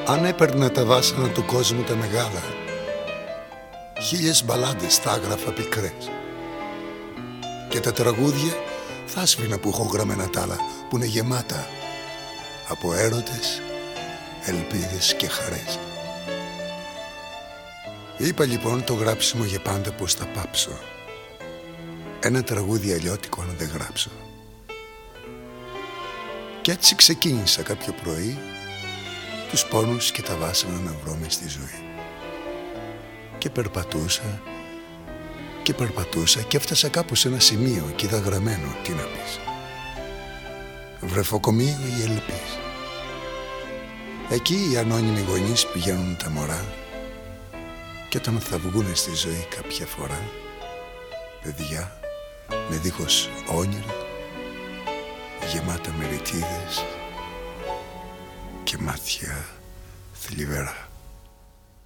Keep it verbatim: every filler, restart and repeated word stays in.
Αν έπαιρνα τα βάσανα του κόσμου τα μεγάλα, χίλιες μπαλάντες θα έγραφα πικρές. Και τα τραγούδια θα σφίνα που έχω γραμμένα τ' άλλα, που είναι γεμάτα από έρωτες, ελπίδες και χαρές. Είπα λοιπόν το γράψιμο για πάντα πως θα πάψω. Ένα τραγούδι αλλιώτικο αν δεν γράψω. Κι έτσι ξεκίνησα κάποιο πρωί τους πόνους και τα βάσανα να βρω μες στη ζωή. Και περπατούσα και περπατούσα και έφτασα κάπου σε ένα σημείο και είδα γραμμένο, τι να πεις, βρεφοκομείο ή ελπίς. Εκεί οι ανώνυμοι γονείς πηγαίνουν τα μωρά και όταν θα βγούνε στη ζωή κάποια φορά, παιδιά με δίχως όνειρα, γεμάτα με ρητίδες και μάτια θλιβερά.